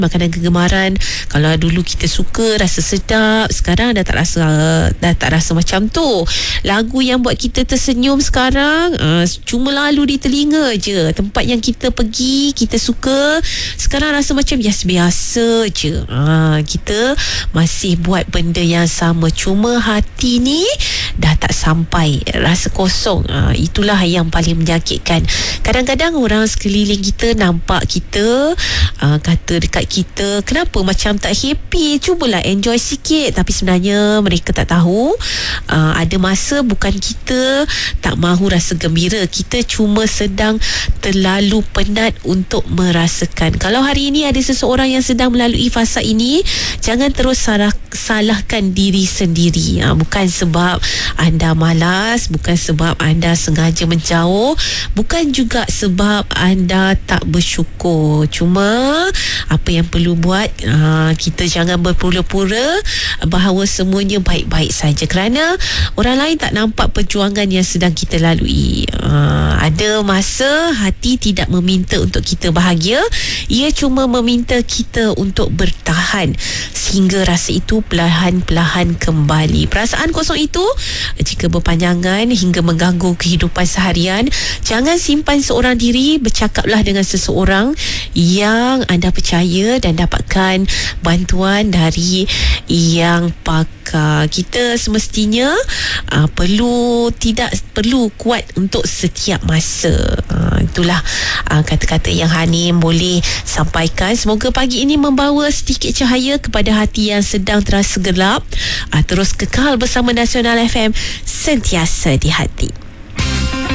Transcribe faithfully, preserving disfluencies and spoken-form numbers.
makanan kegemaran. Kalau dulu kita suka, rasa sedap, sekarang dah tak rasa dah tak rasa macam tu. Lagu yang buat kita tersenyum sekarang uh, cuma lalu di telinga je. Tempat yang kita pergi, kita suka, sekarang rasa macam biasa-biasa je. uh, Kita masih buat benda yang sama, cuma hati ni dah tak sampai, rasa kosong. uh, Itulah yang paling menyakitkan. Kadang-kadang orang sekeliling kita nampak kita, uh, kata dekat kita, kenapa macam tak happy, cubalah enjoy sikit. Tapi sebenarnya mereka tak tahu, uh, ada masa bukan kita tak mahu rasa gembira, kita cuma sedang terlalu penat untuk merasakan. Kalau hari ini ada seseorang yang sedang melalui fasa ini, jangan terus salah, salahkan diri sendiri. uh, Bukan sebab anda malas, bukan sebab anda sengaja menjauh, bukan juga sebab anda tak bersyukur. Cuma apa yang perlu buat, uh, kita jangan berpura-pura bahawa semuanya baik-baik saja, kerana orang lain tak nampak perjuangan yang sedang kita lalui. uh, Ada masa hati tidak meminta untuk kita bahagia, ia cuma meminta kita untuk bertahan sehingga rasa itu perlahan-perlahan kembali. Perasaan kosong itu jika berpanjangan hingga mengganggu kehidupan seharian, jangan simpan seorang diri, bercakaplah dengan seseorang yang anda percaya dan dapatkan bantuan dari yang pakar. Kita semestinya uh, perlu tidak perlu kuat untuk setiap masa. Uh, itulah uh, kata-kata yang Hanim boleh sampaikan. Semoga pagi ini membawa sedikit cahaya kepada hati yang sedang terasa gelap. Uh, terus kekal bersama Nasional F M, sentiasa di hati.